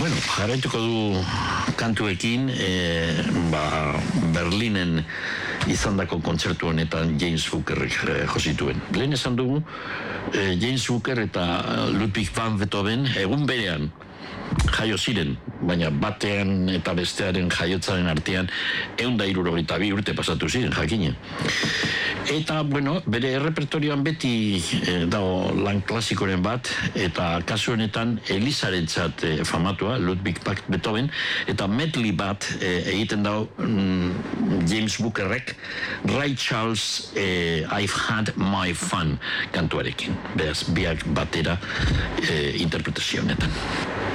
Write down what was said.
Bueno, jarraituko du kantuekin, Berlinen izandako kontzertu honetan James Bookerrek josituen. Lehen esan dugu, James Booker eta Ludwig van Beethoven egun berean jaio ziren, baina batean eta bestearen jaiotzaren artean 162 urte pasatu ziren, jakine. Eta, bueno, bere errepertorioan beti dago lan klasikoren bat, eta kasu honetan Elizarentzat famatua, Ludwig van Beethoven, eta medley bat egiten dago James Bookerrek, Ray Charles I've Had My Fun kantuarekin. Beraz, biak batera interpretazio honetan.